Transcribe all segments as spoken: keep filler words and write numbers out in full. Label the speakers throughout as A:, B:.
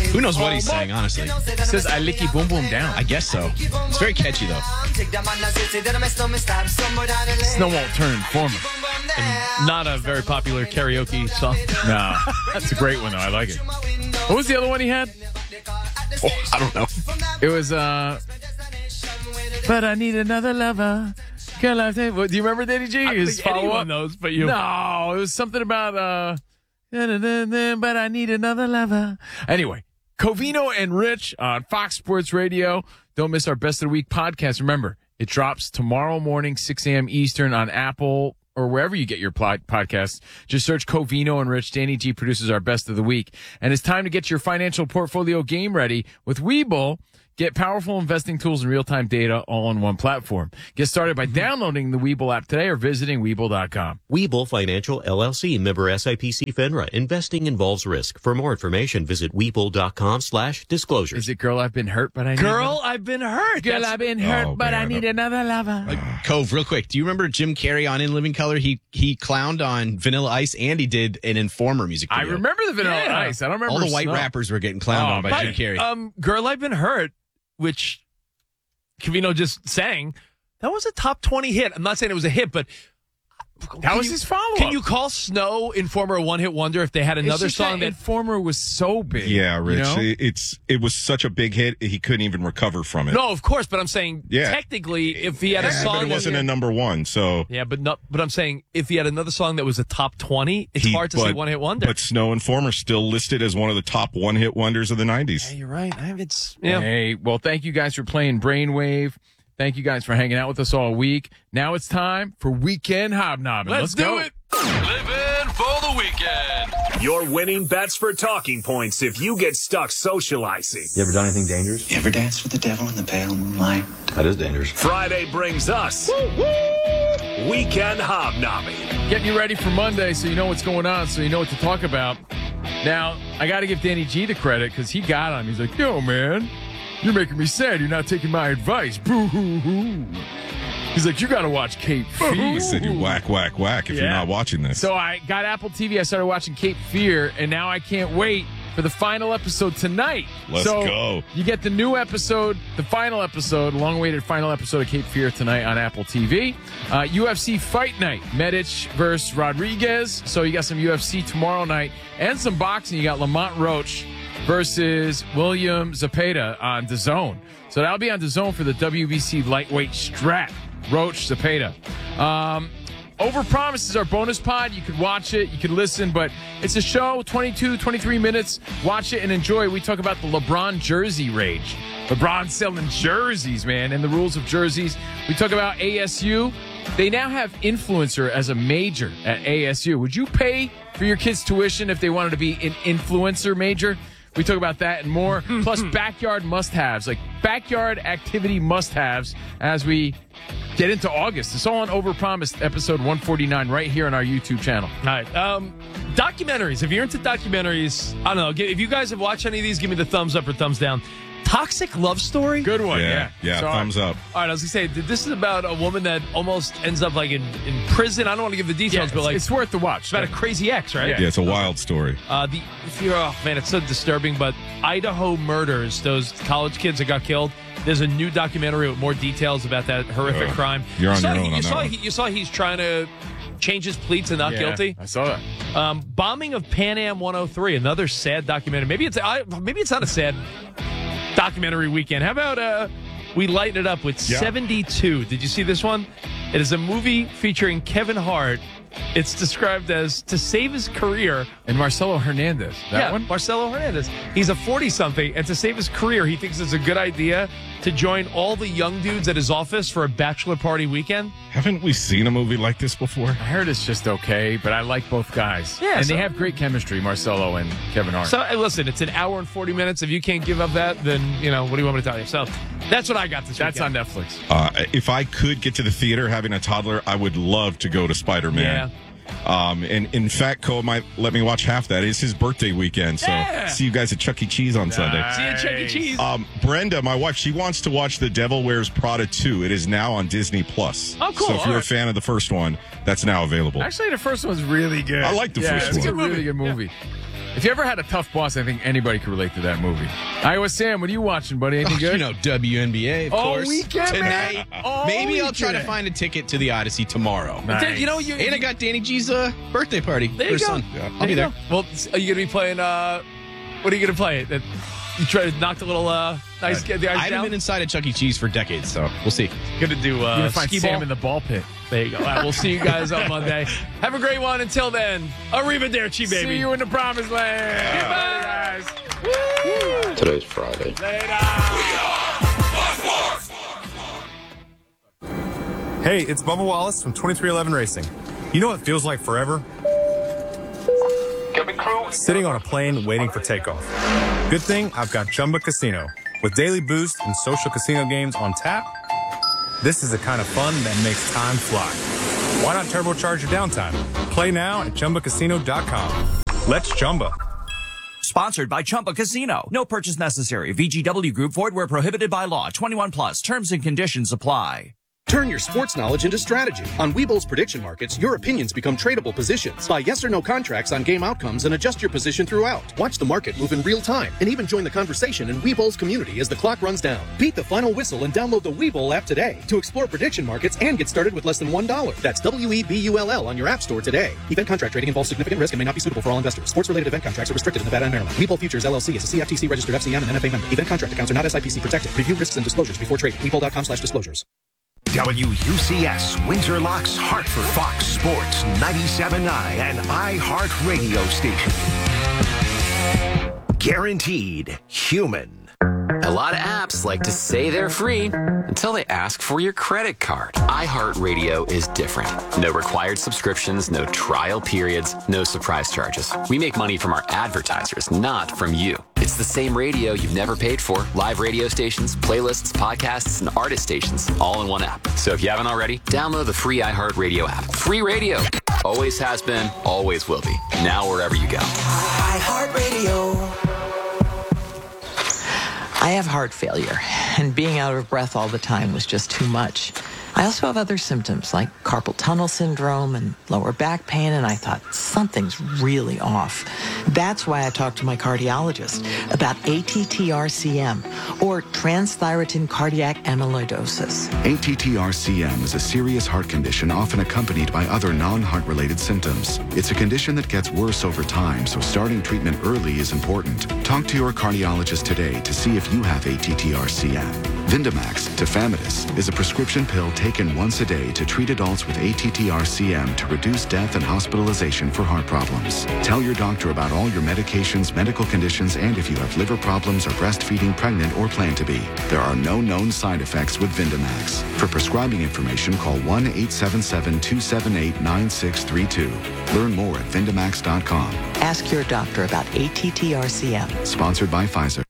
A: Who knows what he's saying, honestly?
B: It says, I lick you boom boom down.
A: I guess so. It's very catchy, though.
B: Snow won't turn informer.
C: And not a very popular karaoke song.
B: No, that's a great one, though. I like it. What was the other one he had?
A: Oh, I don't know.
B: It was, uh... But I need another lover. Girl, I think... Do you remember Danny G?
C: I
B: His
C: think anyone
B: follow-up?
C: knows, but you.
B: No, it was something about, uh... But I need another lover. Anyway, Covino and Rich on Fox Sports Radio. Don't miss our Best of the Week podcast. Remember, it drops tomorrow morning, six a.m. Eastern on Apple or wherever you get your pod- podcasts. Just search Covino and Rich. Danny G produces our Best of the Week. And it's time to get your financial portfolio game ready with Webull. Get powerful investing tools and real-time data all on one platform. Get started by downloading the Webull app today or visiting Webull dot com.
D: Webull Financial, L L C, member S I P C FINRA. Investing involves risk. For more information, visit Webull dot com slash disclosures.
B: Is it Girl, I've Been Hurt, but I need
C: Girl,
B: another...
C: I've been hurt.
B: Girl,
C: That's...
B: I've been hurt,
E: Oh,
B: but
E: man.
B: I need another lover.
A: Uh, Cove, real quick. Do you remember Jim Carrey on In Living Color? He he clowned on Vanilla Ice, and he did an Informer music
B: I
A: video.
B: remember the Vanilla
C: Yeah.
B: Ice. I don't remember
A: All the white
B: Snow.
A: rappers were getting clowned
B: Oh,
A: on by
B: but-
A: Jim Carrey.
C: Um, Girl, I've Been Hurt, which Covino just sang. That was a top twenty hit. I'm not saying it was a hit, but
B: That
C: can
B: was
C: you-
B: his follow-up.
C: Can you call Snow Informer a one-hit wonder if they had
B: It's
C: another
B: just
C: song that...
B: Informer was so big.
E: Yeah, Rich.
B: You know?
E: it- It's it was such a big hit, he couldn't even recover from it.
C: No, of course, but I'm saying
E: Yeah.
C: technically if he had a
E: Yeah,
C: song
E: but it
C: that-
E: wasn't a number one. So
C: Yeah, but not, but I'm saying if he had another song that was a top twenty, it's
E: he-
C: hard to
E: but,
C: say one-hit wonder.
E: But Snow Informer still listed as one of the top one-hit wonders of the nineties.
C: Yeah, you're right. I- It's yeah.
B: Hey, well, thank you guys for playing Brainwave. Thank you guys for hanging out with us all week. Now it's time for Weekend Hobnobbing.
C: Let's,
B: Let's
C: do
B: go.
C: it.
F: Living for the weekend. Your winning bets for talking points if you get stuck socializing.
G: You ever done anything dangerous?
H: You ever danced with the devil in the pale moonlight?
G: That is dangerous.
F: Friday brings us Weekend Hobnobbing.
B: Getting you ready for Monday so you know what's going on, so you know what to talk about. Now, I got to give Danny G the credit because he got on. He's like, yo, man, you're making me sad. You're not taking my advice. Boo-hoo-hoo. He's like, you got to watch Cape Fear.
E: He said you whack, whack, whack if you're
B: Yeah.
E: not watching this.
B: So I got Apple T V. I started watching Cape Fear, and now I can't wait for the final episode tonight.
E: Let's
B: so
E: go.
B: You get the new episode, the final episode, long-awaited final episode of Cape Fear tonight on Apple T V. Uh, U F C Fight Night, Medic versus Rodriguez. So you got some U F C tomorrow night and some boxing. You got Lamont Roach versus William Zepeda on DAZN. So that'll be on DAZN for the W B C lightweight strap. Roach, Zepeda. Um, Overpromise is our bonus pod. You could watch it, you could listen, but it's a show, twenty-two, twenty-three minutes. Watch it and enjoy. We talk about the LeBron jersey rage. LeBron selling jerseys, man, and the rules of jerseys. We talk about A S U. They now have influencer as a major at A S U. Would you pay for your kids' tuition if they wanted to be an influencer major? We talk about that and more, plus backyard must-haves, like backyard activity must-haves as we get into August. It's all on Overpromised, episode one forty-nine, right here on our YouTube channel.
C: All right. Um, documentaries. If you're into documentaries, I don't know. If you guys have watched any of these, give me the thumbs up or thumbs down. Toxic Love Story.
B: Good one,
E: yeah,
B: yeah.
E: yeah,
B: So,
E: thumbs up.
C: All right, I was going to say, this is about a woman that almost ends up like in, in prison. I don't want to give the
B: Yeah,
C: details,
B: it's,
C: but like
B: it's worth the watch.
C: it's about a crazy ex, right?
B: Yeah.
E: Yeah, it's a wild story.
C: Uh, the if you're, oh man, it's so disturbing. But Idaho murders, those college kids that got killed. There's a new documentary with more details about that horrific
E: Uh,
C: crime.
E: you're
C: you
E: on
C: saw,
E: your
C: he-
E: own
C: you
E: on that
C: saw,
E: one.
C: he, you saw he's trying to change his plea to not
B: Yeah,
C: guilty.
B: I saw that.
C: Um, bombing of Pan Am one oh three, another sad documentary. Maybe it's I, maybe it's not a sad documentary weekend. How about uh, we lighten it up with
E: Yeah.
C: seventy-two? Did you see this one? It is a movie featuring Kevin Hart. It's described as to save his career.
B: And Marcelo Hernandez. That
C: yeah,
B: one?
C: Marcelo Hernandez. He's a forty-something, and to save his career, he thinks it's a good idea to join all the young dudes at his office for a bachelor party weekend.
E: Haven't we seen a movie like this before?
B: I heard it's just okay, but I like both guys.
C: Yeah,
B: and
C: so-
B: they have great chemistry, Marcelo and Kevin Hart.
C: So, hey, listen, it's an hour and forty minutes. If you can't give up that, then, you know, what do you want me to tell you? So, that's what I got this
B: That's on
C: weekend.
B: Netflix.
E: Uh, if I could get to the theater having a toddler, I would love to go to Spider-Man. Um, and in fact, Cole might let me watch half that. It's his birthday weekend, so
C: Yeah.
E: see you guys at Chuck E. Cheese on Sunday.
C: See you at Chuck E. Cheese.
E: Um, Brenda, my wife, she wants to watch The Devil Wears Prada two. It is now on Disney Plus.
C: Oh, cool.
E: So if
C: All
E: you're
C: right.
E: a fan of the first one, that's now available.
B: Actually, the first one's really good.
E: I like the
B: yeah,
E: first
B: it's
E: one.
B: a really good movie. If you ever had a tough boss, I think anybody could relate to that movie. Iowa Sam, what are you watching, buddy? Anything
A: Oh,
B: good?
A: you know, W N B A, of
B: All
A: course.
B: weekend,
A: Tonight.
B: man. All
A: Maybe I'll try to
B: weekend.
A: find a ticket to the Odyssey tomorrow.
B: Nice.
C: You know, you,
A: And I got Danny G's uh, birthday party.
C: There
A: for
C: you
A: his
C: go.
A: son.
C: There
A: I'll be
C: you
A: there.
C: go. Well, are you going to be playing? Uh, what are you going to play? That you try to knock the little uh, nice get the
A: I
C: ice
A: haven't
C: down.
A: been inside a Chuck E. Cheese for decades, so we'll see.
C: Going to do
B: You're
C: uh,
B: going to find
C: skee
B: Sam
C: ball.
B: in the ball pit.
C: There you go. All right, we'll see you guys on Monday. Have a great one. Until then, arrivederci, baby.
B: See you in the promised land. Goodbye, guys.
G: Today's Friday.
I: Hey, it's Bubba Wallace from twenty-three eleven Racing. You know what feels like forever? Sitting on a plane waiting for takeoff. Good thing I've got Chumba Casino. With daily boost and social casino games on tap, this is the kind of fun that makes time fly. Why not turbocharge your downtime? Play now at Chumba Casino dot com. Let's Chumba.
J: Sponsored by Chumba Casino. No purchase necessary. V G W Group. Void where prohibited by law. twenty-one plus. Terms and conditions apply.
K: Turn your sports knowledge into strategy. On Webull's prediction markets, your opinions become tradable positions. Buy yes or no contracts on game outcomes and adjust your position throughout. Watch the market move in real time and even join the conversation in Webull's community as the clock runs down. Beat the final whistle and download the Webull app today to explore prediction markets and get started with less than one dollar. That's W E B U L L on your app store today. Event contract trading involves significant risk and may not be suitable for all investors. Sports-related event contracts are restricted in Nevada and Maryland. Webull Futures L L C is a C F T C registered F C M and N F A member. Event contract accounts are not S I P C protected. Review risks and disclosures before trading. Webull dot com slash disclosures.
L: W U C S, Windsor Locks, Hartford, Fox Sports, ninety-seven point nine, and iHeart Radio Station. Guaranteed human.
M: A lot of apps like to say they're free until they ask for your credit card. iHeartRadio is different. No required subscriptions, no trial periods, no surprise charges. We make money from our advertisers, not from you. It's the same radio you've never paid for. Live radio stations, playlists, podcasts, and artist stations, all in one app. So if you haven't already, download the free iHeartRadio app. Free radio. Always has been, always will be. Now wherever you go.
N: iHeartRadio. I have heart failure, and being out of breath all the time was just too much. I also have other symptoms like carpal tunnel syndrome and lower back pain, and I thought, something's really off. That's why I talked to my cardiologist about A T T R C M, or transthyretin cardiac amyloidosis.
O: A T T R C M is a serious heart condition often accompanied by other non-heart-related symptoms. It's a condition that gets worse over time, so starting treatment early is important. Talk to your cardiologist today to see if you have A T T R C M. Vindamax, tafamidis, is a prescription pill taken once a day to treat adults with A T T R C M to reduce death and hospitalization for heart problems. Tell your doctor about all your medications, medical conditions, and if you have liver problems or breastfeeding, pregnant, or plan to be. There are no known side effects with Vindamax. For prescribing information, call one eight seven seven, two seven eight, nine six three two. Learn more at Vindamax dot com.
N: Ask your doctor about A T T R C M.
O: Sponsored by Pfizer.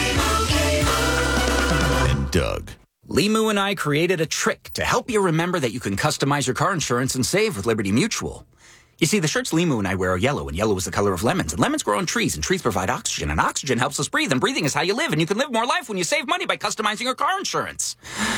P: And Doug. Limu and I created a trick to help you remember that you can customize your car insurance and save with Liberty Mutual. You see, the shirts Limu and I wear are yellow, and yellow is the color of lemons. And lemons grow on trees, and trees provide oxygen, and oxygen helps us breathe, and breathing is how you live, and you can live more life when you save money by customizing your car insurance.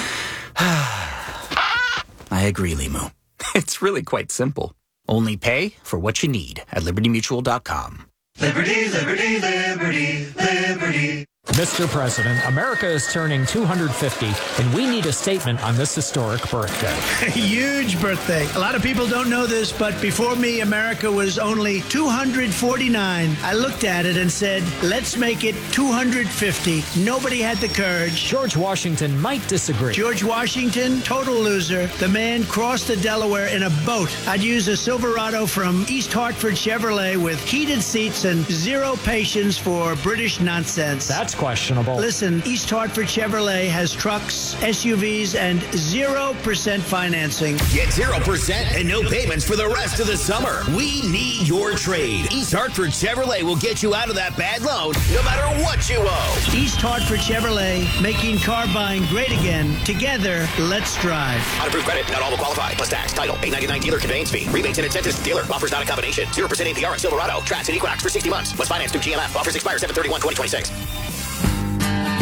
P: I agree, Limu. It's really quite simple. Only pay for what you need at liberty mutual dot com.
Q: Liberty, liberty, liberty, liberty.
R: Mister President, America is turning two hundred fifty, and we need a statement on this historic birthday.
S: Huge birthday. A lot of people don't know this, but before me, America was only two hundred forty-nine. I looked at it and said, let's make it two hundred fifty. Nobody had the courage.
R: George Washington might disagree.
S: George Washington, total loser. The man crossed the Delaware in a boat. I'd use a Silverado from East Hartford Chevrolet with heated seats and zero patience for British nonsense.
R: That's questionable.
S: Listen, East Hartford Chevrolet has trucks, S U Vs, and zero percent financing.
T: Get zero percent and no payments for the rest of the summer. We need your trade. East Hartford Chevrolet will get you out of that bad loan no matter what you owe.
S: East Hartford Chevrolet, making car buying great again. Together, let's drive.
T: On approved credit, not all will qualify. Plus tax, title, eight ninety-nine dealer conveyance fee. Rebates and incentives. Dealer offers not a combination. zero percent A P R in Silverado, Trax, and Equinox for sixty months. Must finance through G M F. Offers expire seven thirty-one twenty twenty-six.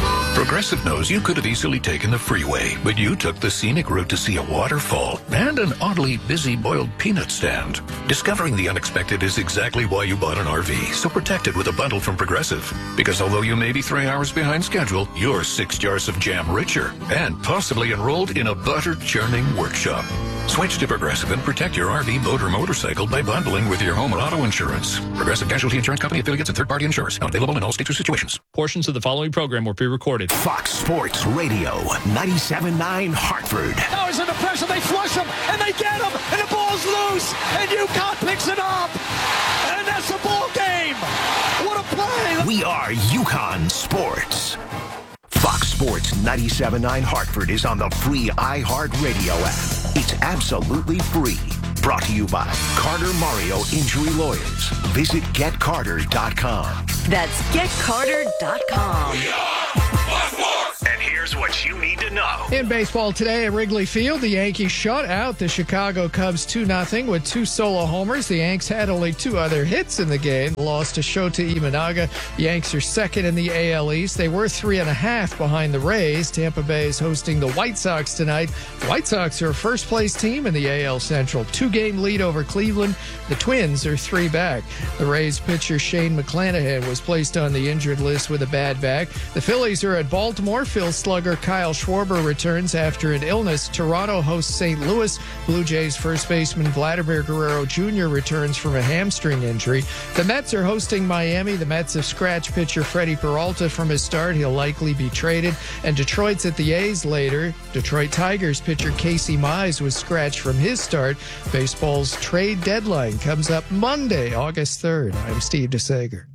G: Progressive knows you could have easily taken the freeway, but you took the scenic route to see a waterfall and an oddly busy boiled peanut stand. Discovering the unexpected is exactly why you bought an R V, so protect it with a bundle from Progressive. Because although you may be three hours behind schedule, you're six jars of jam richer and possibly enrolled in a butter churning workshop. Switch to Progressive and protect your R V, boat, or motorcycle by bundling with your home or auto insurance. Progressive Casualty Insurance Company, affiliates, and third-party insurers. Not available in all states or situations.
C: Portions of the following program were pre-recorded.
L: Fox Sports Radio, ninety-seven point nine Hartford.
U: Now he's under pressure. They flush him, and they get him, and the ball's loose, and UConn picks it up, and that's the ball game. What a play!
L: We are UConn Sports. Fox Sports ninety-seven point nine Hartford is on the free iHeartRadio app. It's absolutely free. Brought to you by Carter Mario Injury Lawyers. Visit get carter dot com.
V: That's get carter dot com.
L: And here's what you need to know.
W: In baseball today at Wrigley Field, the Yankees shut out the Chicago Cubs two nothing with two solo homers. The Yanks had only two other hits in the game. Lost to Shota Imanaga. Yanks are second in the A L East. They were three and a half behind the Rays. Tampa Bay is hosting the White Sox tonight. The White Sox are a first-place team in the A L Central. Two-game lead over Cleveland. The Twins are three back. The Rays pitcher Shane McClanahan was placed on the injured list with a bad back. The Phillies are at Baltimore. Phil slugger Kyle Schwarber returns after an illness. Toronto hosts Saint Louis. Blue Jays first baseman Vladimir Guerrero Junior returns from a hamstring injury. The Mets are hosting Miami. The Mets have scratched pitcher Freddie Peralta from his start. He'll likely be traded. And Detroit's at the A's later. Detroit Tigers pitcher Casey Mize was scratched from his start. Baseball's trade deadline comes up Monday, August third. I'm Steve DeSager.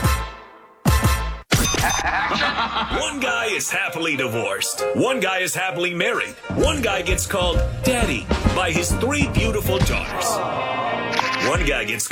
F: One guy is happily divorced. One guy is happily married. One guy gets called daddy by his three beautiful daughters. One guy gets